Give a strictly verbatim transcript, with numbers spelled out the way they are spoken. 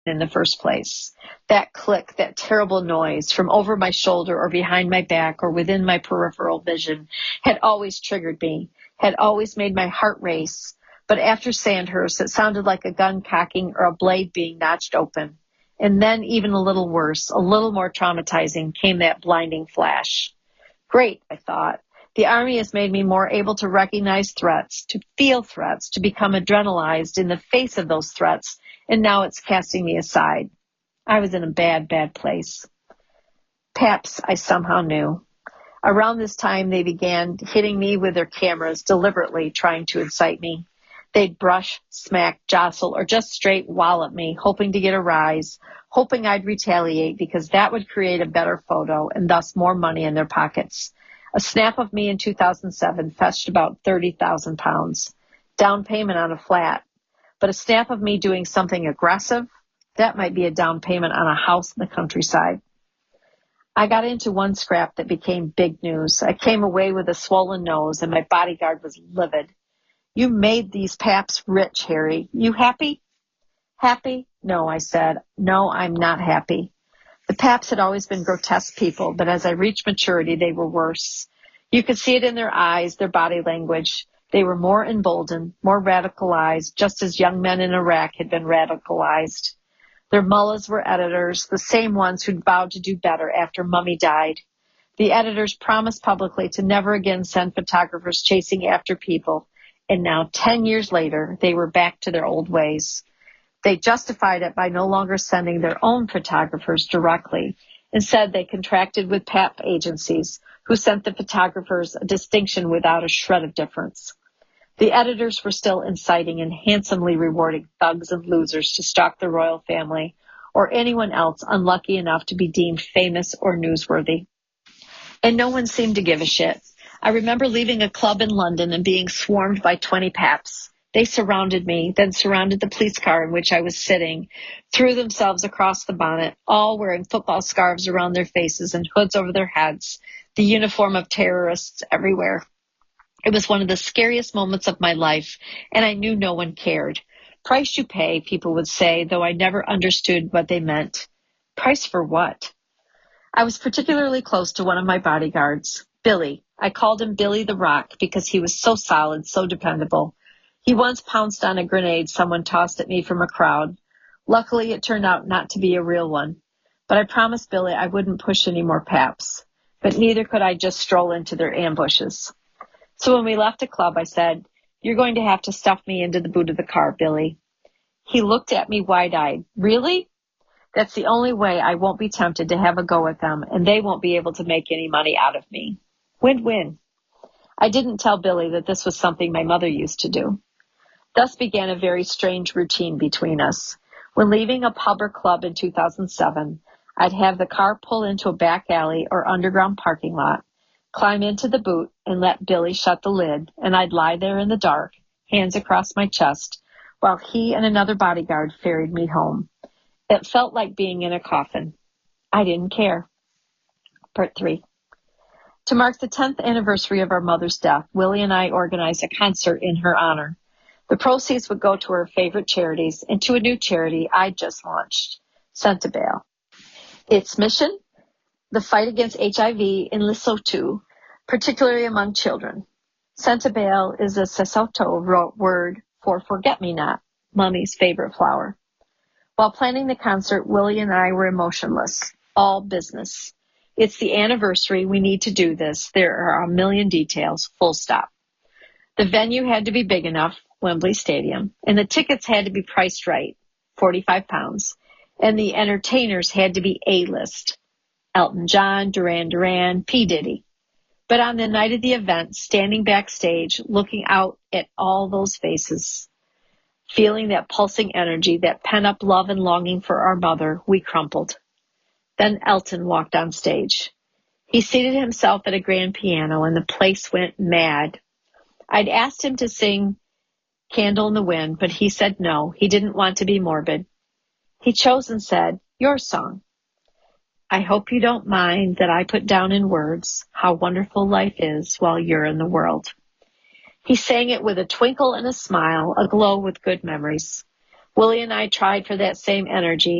in the first place. That click, that terrible noise from over my shoulder or behind my back or within my peripheral vision had always triggered me, had always made my heart race. But after Sandhurst, it sounded like a gun cocking or a blade being notched open. And then even a little worse, a little more traumatizing, came that blinding flash. Great, I thought. The Army has made me more able to recognize threats, to feel threats, to become adrenalized in the face of those threats, and now it's casting me aside. I was in a bad, bad place. Paps, I somehow knew. Around this time, they began hitting me with their cameras, deliberately trying to incite me. They'd brush, smack, jostle, or just straight wallop me, hoping to get a rise, hoping I'd retaliate because that would create a better photo and thus more money in their pockets. A snap of me in two thousand seven fetched about thirty thousand pounds. Down payment on a flat. But a snap of me doing something aggressive, that might be a down payment on a house in the countryside. I got into one scrap that became big news. I came away with a swollen nose and my bodyguard was livid. You made these paps rich, Harry. You happy? Happy? No, I said. No, I'm not happy. The paps had always been grotesque people, but as I reached maturity, they were worse. You could see it in their eyes, their body language. They were more emboldened, more radicalized, just as young men in Iraq had been radicalized. Their mullahs were editors, the same ones who'd vowed to do better after Mummy died. The editors promised publicly to never again send photographers chasing after people, and now, ten years later, they were back to their old ways. They justified it by no longer sending their own photographers directly. Instead, they contracted with P A P agencies who sent the photographers a distinction without a shred of difference. The editors were still inciting and handsomely rewarding thugs and losers to stalk the royal family or anyone else unlucky enough to be deemed famous or newsworthy. And no one seemed to give a shit. I remember leaving a club in London and being swarmed by twenty paps. They surrounded me, then surrounded the police car in which I was sitting, threw themselves across the bonnet, all wearing football scarves around their faces and hoods over their heads, the uniform of terrorists everywhere. It was one of the scariest moments of my life, and I knew no one cared. Price you pay, people would say, though I never understood what they meant. Price for what? I was particularly close to one of my bodyguards, Billy. I called him Billy the Rock because he was so solid, so dependable. He once pounced on a grenade someone tossed at me from a crowd. Luckily, it turned out not to be a real one. But I promised Billy I wouldn't push any more paps. But neither could I just stroll into their ambushes. So when we left the club, I said, "You're going to have to stuff me into the boot of the car, Billy." He looked at me wide-eyed. Really? That's the only way I won't be tempted to have a go at them, and they won't be able to make any money out of me. Win-win. I didn't tell Billy that this was something my mother used to do. Thus began a very strange routine between us. When leaving a pub or club in two thousand seven, I'd have the car pull into a back alley or underground parking lot, climb into the boot and let Billy shut the lid, and I'd lie there in the dark, hands across my chest, while he and another bodyguard ferried me home. It felt like being in a coffin. I didn't care. Part three. To mark the tenth anniversary of our mother's death, Willie and I organized a concert in her honor. The proceeds would go to her favorite charities and to a new charity I just launched, Centabale. Its mission? The fight against H I V in Lesotho, particularly among children. Centabale is a Sesotho word for forget-me-not, Mummy's favorite flower. While planning the concert, Willie and I were emotionless, all business. It's the anniversary. We need to do this. There are a million details, full stop. The venue had to be big enough, Wembley Stadium, and the tickets had to be priced right, forty-five pounds, and the entertainers had to be A-list, Elton John, Duran Duran, P. Diddy. But on the night of the event, standing backstage, looking out at all those faces, feeling that pulsing energy, that pent-up love and longing for our mother, we crumpled. Then Elton walked on stage. He seated himself at a grand piano, and the place went mad. I'd asked him to sing Candle in the Wind, but he said no. He didn't want to be morbid. He chose and said, "Your song." I hope you don't mind that I put down in words how wonderful life is while you're in the world. He sang it with a twinkle and a smile, aglow with good memories. Willie and I tried for that same energy,